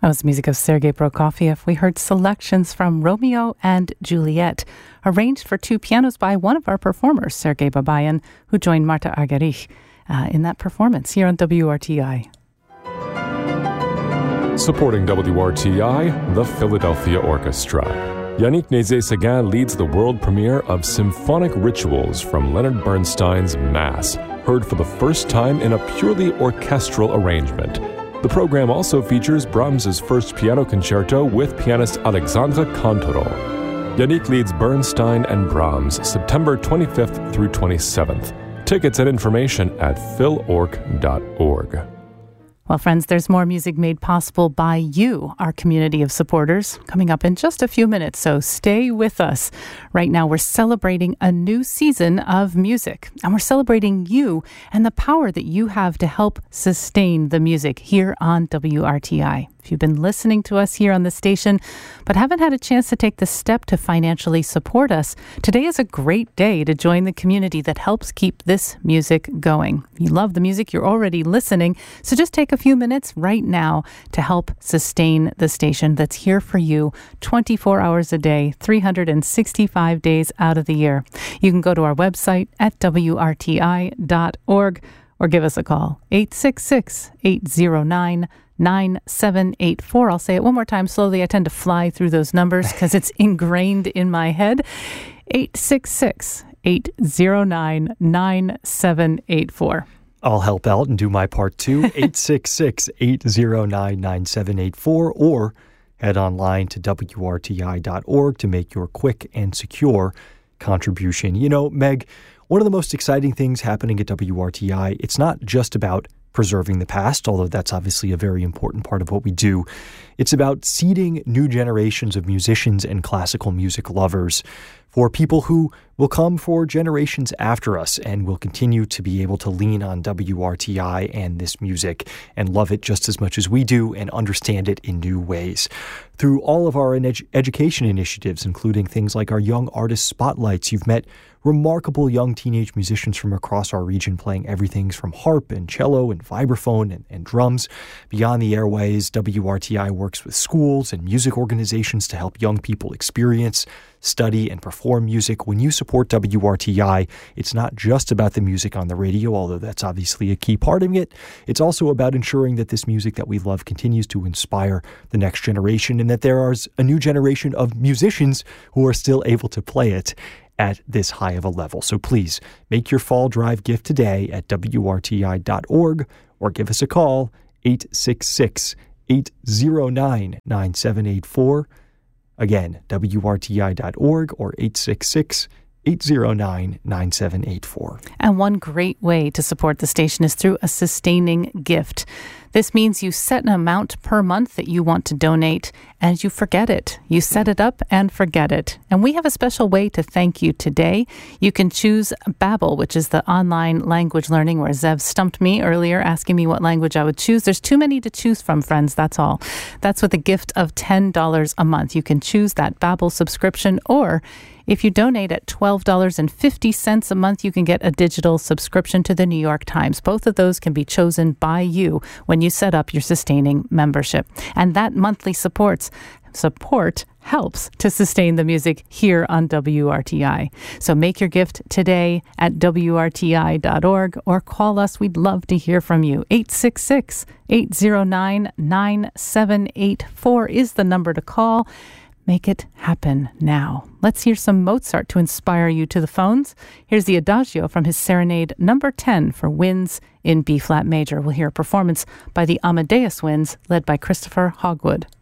That was music of Sergei Prokofiev. We heard selections from Romeo and Juliet, arranged for two pianos by one of our performers, Sergei Babayan, who joined Marta Argerich in that performance here on WRTI. Supporting WRTI, the Philadelphia Orchestra. Yannick Nézet-Séguin leads the world premiere of Symphonic Rituals from Leonard Bernstein's Mass, heard for the first time in a purely orchestral arrangement. The program also features Brahms's first piano concerto with pianist Alexandra Kantorov. Yannick leads Bernstein and Brahms September 25th through 27th. Tickets and information at philorg.org. Well, friends, there's more music made possible by you, our community of supporters, coming up in just a few minutes, so stay with us. Right now, we're celebrating a new season of music, and we're celebrating you and the power that you have to help sustain the music here on WRTI. If you've been listening to us here on the station, but haven't had a chance to take the step to financially support us, today is a great day to join the community that helps keep this music going. If you love the music, you're already listening, so just take a few minutes right now to help sustain the station that's here for you 24 hours a day, 365 days out of the year. You can go to our website at WRTI.org or give us a call, 866-809-9784. I'll say it one more time slowly. I tend to fly through those numbers because it's ingrained in my head. 866-809-9784. I'll help out and do my part too. 866-809-9784 or head online to WRTI.org to make your quick and secure contribution. You know, Meg, one of the most exciting things happening at WRTI, it's not just about preserving the past, although that's obviously a very important part of what we do. It's about seeding new generations of musicians and classical music lovers for people who will come for generations after us and will continue to be able to lean on WRTI and this music and love it just as much as we do and understand it in new ways. Through all of our education initiatives, including things like our Young Artist Spotlights, you've met remarkable young teenage musicians from across our region playing everything from harp and cello and vibraphone and drums. Beyond the airways, WRTI works with schools and music organizations to help young people experience, study, and perform music. When you support WRTI, it's not just about the music on the radio, although that's obviously a key part of it. It's also about ensuring that this music that we love continues to inspire the next generation and that there is a new generation of musicians who are still able to play it at this high of a level. So please make your fall drive gift today at WRTI.org or give us a call, 866-809-9784. Again, WRTI.org or 866-809-9784. And one great way to support the station is through a sustaining gift. This means you set an amount per month that you want to donate and you forget it. You set it up and forget it. And we have a special way to thank you today. You can choose Babbel, which is the online language learning where Zev stumped me earlier asking me what language I would choose. There's too many to choose from, friends. That's all. That's with a gift of $10 a month. You can choose that Babbel subscription, or if you donate at $12.50 a month, you can get a digital subscription to the New York Times. Both of those can be chosen by you when you set up your sustaining membership. And that monthly support helps to sustain the music here on WRTI. So make your gift today at WRTI.org or call us. We'd love to hear from you. 866-809-9784 is the number to call. Make it happen now. Let's hear some Mozart to inspire you to the phones. Here's the Adagio from his Serenade number 10 for winds in B-flat major. We'll hear a performance by the Amadeus Winds led by Christopher Hogwood.